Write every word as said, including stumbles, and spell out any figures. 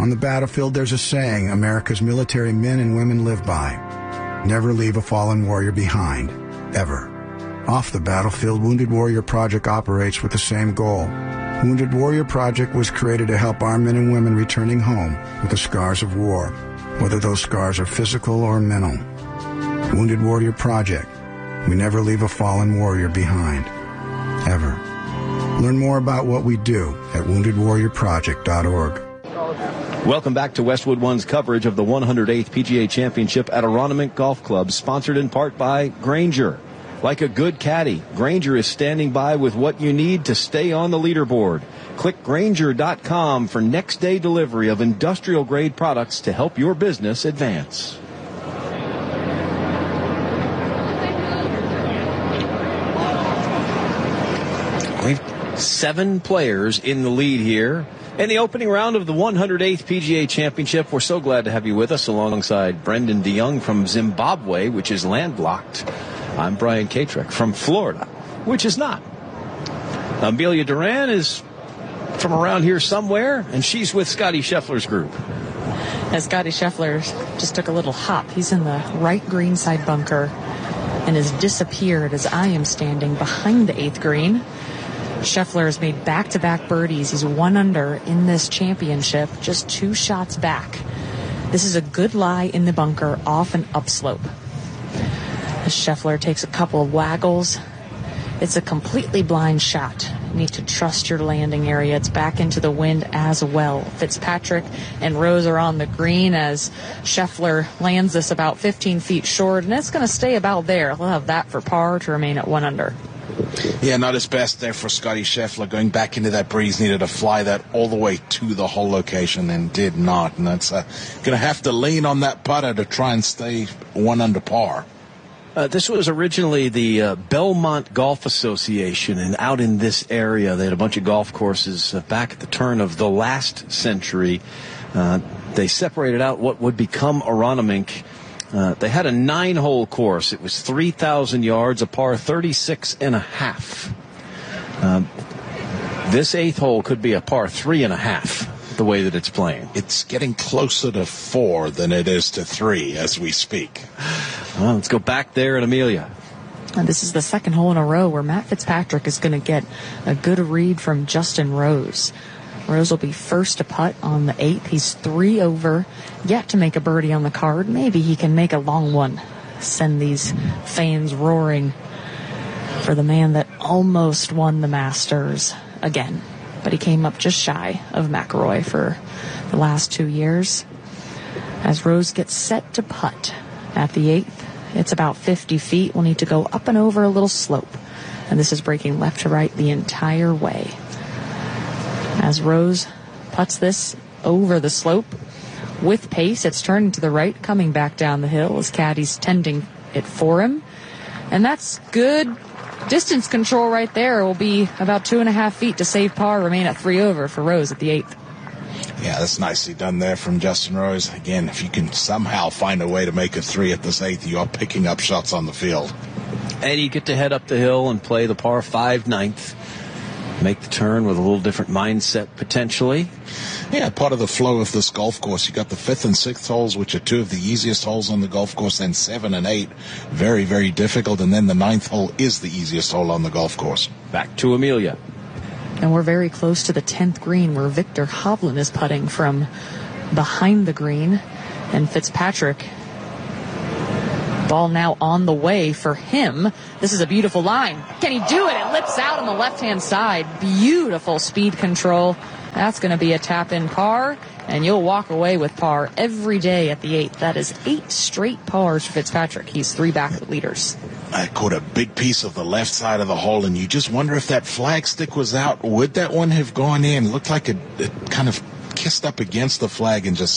On the battlefield, there's a saying America's military men and women live by. Never leave a fallen warrior behind. Ever. Off the battlefield, Wounded Warrior Project operates with the same goal. Wounded Warrior Project was created to help our men and women returning home with the scars of war, whether those scars are physical or mental. Wounded Warrior Project. We never leave a fallen warrior behind. Ever. Learn more about what we do at wounded warrior project dot org. Welcome back to Westwood One's coverage of the one hundred eighth P G A Championship at Aronimink Golf Club, sponsored in part by Grainger. Like a good caddy, Grainger is standing by with what you need to stay on the leaderboard. Click Grainger dot com for next-day delivery of industrial-grade products to help your business advance. We've seven players in the lead here. In the opening round of the one hundred eighth P G A Championship, we're so glad to have you with us alongside Brendan DeYoung from Zimbabwe, which is landlocked. I'm Brian Katrick from Florida, which is not. Amelia Duran is from around here somewhere, and she's with Scotty Scheffler's group. As Scotty Scheffler just took a little hop. He's in the right greenside bunker and has disappeared as I am standing behind the eighth green. Scheffler has made back-to-back birdies. He's one under in this championship, just two shots back. This is a good lie in the bunker off an upslope. As Scheffler takes a couple of waggles, it's a completely blind shot. You need to trust your landing area. It's back into the wind as well. Fitzpatrick and Rose are on the green as Scheffler lands this about fifteen feet short, and it's going to stay about there. He'll have that for par to remain at one under. Yeah, not his best there for Scotty Scheffler. Going back into that breeze, needed to fly that all the way to the hole location and did not. And that's uh, going to have to lean on that putter to try and stay one under par. Uh, this was originally the uh, Belmont Golf Association, and out in this area, they had a bunch of golf courses uh, back at the turn of the last century. Uh, they separated out what would become Aronimink. Uh, they had a nine-hole course. It was three thousand yards, a par thirty-six and a half. Uh, this eighth hole could be a par three and a half, the way that it's playing. It's getting closer to four than it is to three as we speak. Well, let's go back there at Amelia. And this is the second hole in a row where Matt Fitzpatrick is going to get a good read from Justin Rose. Rose will be first to putt on the eighth. He's three over, yet to make a birdie on the card. Maybe he can make a long one. Send these fans roaring for the man that almost won the Masters again. But he came up just shy of McIlroy for the last two years. As Rose gets set to putt at the eighth, it's about fifty feet. We'll need to go up and over a little slope. And this is breaking left to right the entire way. As Rose putts this over the slope with pace, it's turning to the right, coming back down the hill as caddy's tending it for him. And that's good distance control right there. It will be about two and a half feet to save par, remain at three over for Rose at the eighth. Yeah, that's nicely done there from Justin Rose. Again, if you can somehow find a way to make a three at this eighth, you are picking up shots on the field. And you get to head up the hill and play the par five ninth. Make the turn with a little different mindset, potentially. Yeah, part of the flow of this golf course. You got the fifth and sixth holes, which are two of the easiest holes on the golf course, then seven and eight, very, very difficult, and then the ninth hole is the easiest hole on the golf course. Back to Amelia. And we're very close to the tenth green where Victor Hovland is putting from behind the green. And Fitzpatrick, ball now on the way for him. This is a beautiful line. Can he do it? It lips out on the left-hand side. Beautiful speed control. That's going to be a tap-in par, and you'll walk away with par every day at the eighth. That is eight straight pars for Fitzpatrick. He's three back of the leaders. I caught a big piece of the left side of the hole, and you just wonder if that flag stick was out. Would that one have gone in? Looked like it, it kind of kissed up against the flag and just